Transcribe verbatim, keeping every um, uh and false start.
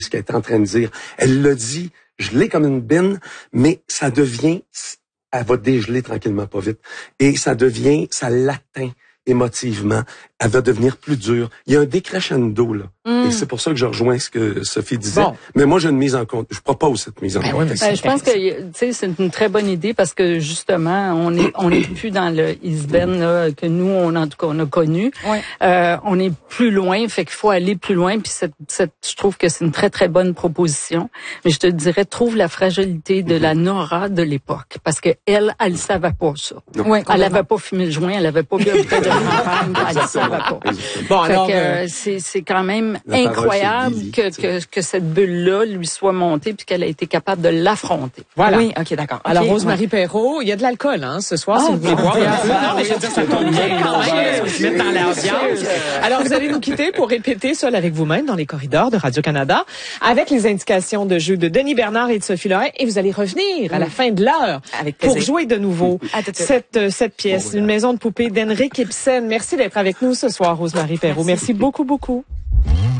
ce qu'elle est en train de dire. Elle l'a dit, je l'ai comme une bine, mais ça devient, elle va dégeler tranquillement, pas vite. Et ça devient, ça l'atteint émotivement. Elle va devenir plus dure. Il y a un décrescendo, là. Mm. Et c'est pour ça que je rejoins ce que Sophie disait. Bon. Mais moi, j'ai une mise en compte. Je propose cette mise en ben compte. Oui, ben, je pense que, tu sais, c'est une très bonne idée parce que, justement, on est, on est plus dans le East-Ben, là, que nous, on, en tout cas, on a connu. Oui. Euh, on est plus loin, fait qu'il faut aller plus loin. Puis cette, cette, je trouve que c'est une très, très bonne proposition. Mais je te dirais, trouve la fragilité de mm-hmm. la Nora de l'époque. Parce que elle, elle savait pas ça. Oui, elle avait pas fumé le joint, elle avait pas bu un bouteille de champagne, elle savait pas. Bon, fait alors, que, euh... c'est, c'est quand même incroyable que, que, que cette bulle-là lui soit montée puis qu'elle a été capable de l'affronter. Voilà. Oui, OK, d'accord. Okay, alors, Rose-Marie ouais. Perrault, il y a de l'alcool, hein, ce soir, oh, si vous voulez boire un peu. Non, mais je veux dire, ça tombe bien quand même, se mettre dans l'ambiance. Alors, vous allez nous quitter pour répéter seul avec vous-même dans les corridors de Radio-Canada avec les indications de jeu de Denis Bernard et de Sophie Lorrain et vous allez revenir à la fin de l'heure pour jouer de nouveau cette, cette pièce, Une maison de poupée d'Henrik Ibsen. Merci d'être avec nous ce soir, Rose-Marie Perrault. Merci beaucoup, beaucoup.